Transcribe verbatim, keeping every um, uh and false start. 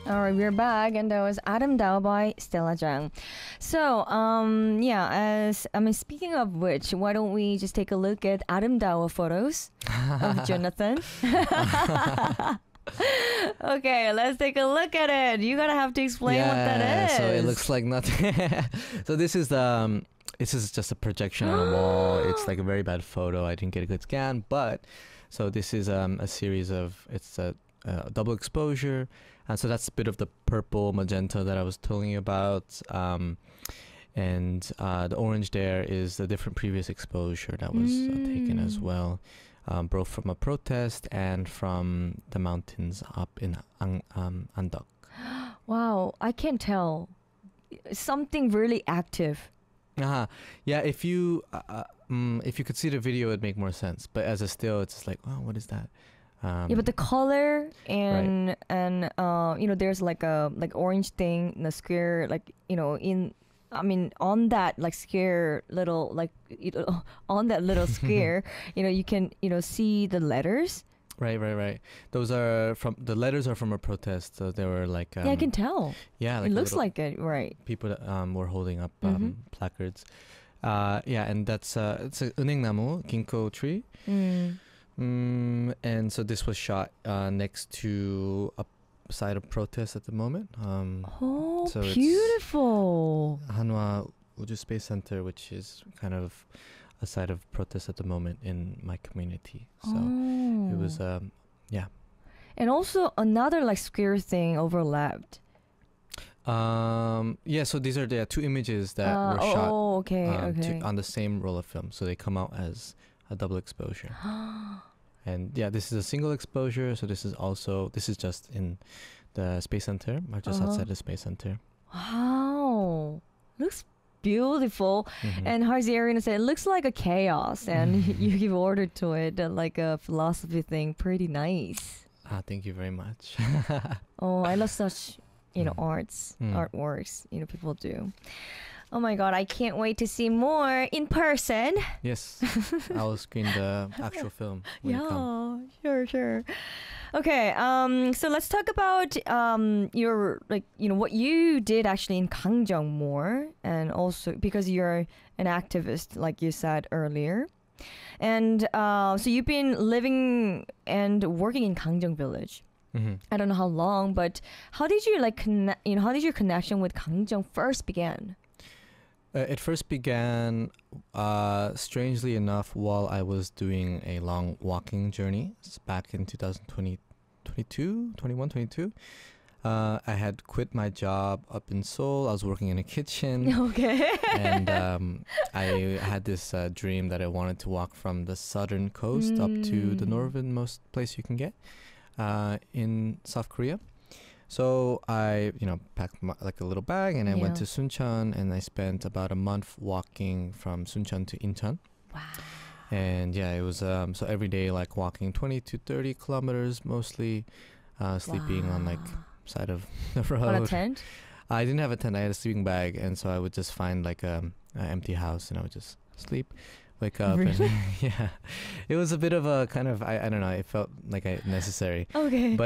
All right, we're back, and that was Adam Dao by Stella Jang. So, um, yeah, as I mean, speaking of which, why don't we just take a look at Adam Dao photos of Jonathan? Okay, let's take a look at it. You're gonna have to explain yeah, what that is. So it looks like nothing. So this is the. Um, this is just a projection on a wall. It's like a very bad photo. I didn't get a good scan, but so this is um, a series of it's a, a double exposure, and so that's a bit of the purple magenta that I was telling you about. Um, and uh, the orange there is the different previous exposure that was Mm. uh, taken as well. Um, both from a protest and from the mountains up in Ang- um, Andok. Wow, I can tell something really active. Uh-huh. Yeah, if you uh, uh, mm, if you could see the video, it'd make more sense. But as a still, it's just like, oh, what is that? Um, Yeah, but the color and and uh, you know, there's like a like orange thing in the square, like you know, in I mean, on that like square little like you know, on that little square, you know, you can you know see the letters. right, right, right. Those are from the letters are from a protest. So they were like, um, Yeah, I can tell. yeah, like It a looks little like it, right? people that um, were holding up um, Mhm. placards. Uh, yeah, and that's uh, it's a unengnamu ginkgo tree. Mm. Mm, and so this was shot uh, next to a site of protest at the moment. Um, Oh, So it's- beautiful. Hanwha Uju Space Center, which is kind of a site of protest at the moment in my community. So oh. it was, um, yeah. And also another like square thing overlapped. Um, yeah, so these are the two images that Uh, were oh, shot oh, okay, um, okay. to, on the same roll of film. So they come out as a double exposure. And yeah, this is a single exposure. So this is also, this is just in the Space Center, or just Uh-huh. outside the Space Center. Wow, looks beautiful. Mhm. And Harzarian said it looks like a chaos, and you give order to it, uh, like a philosophy thing. Pretty nice. Ah, thank you very much. Oh, I love such, you know, Mm. arts, Mm. artworks. You know, people do. Oh my God, I can't wait to see more in person. Yes, I'll screen the actual film when you come. Yeah, sure, sure. Okay, um, so let's talk about um your like you know what you did actually in Gangjeong more, and also because you're an activist, like you said earlier, and uh, so you've been living and working in Gangjeong Village. Mhm. I don't know how long, but how did you like conne- you know how did your connection with Gangjeong first begin? Uh, it first began, uh, strangely enough, while I was doing a long walking journey. It's back in two thousand twenty, twenty-two, twenty-one, twenty-two. Uh, I had quit my job up in Seoul. I was working in a kitchen. Okay. and um, I had this uh, dream that I wanted to walk from the southern coast up to the Mm. northernmost place you can get uh, in South Korea. So I, you know, packed my, like a little bag, and I went Yeah. to Suncheon, and I spent about a month walking from Suncheon to Incheon. Wow. And yeah, it was um, so every day like walking twenty to thirty kilometers, mostly uh, sleeping on like Wow. side of the On a road. tent? I didn't have a tent. I had a sleeping bag, and so I would just find like um, an empty house, and I would just sleep, wake up, Really? and yeah, it was a bit of a kind of I, I don't know. It felt like I necessary. Okay. But